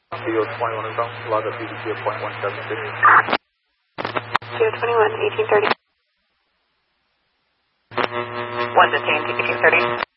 CO 21 inbound, log up PDC of .176. CO 21, 1830. 115, 1830.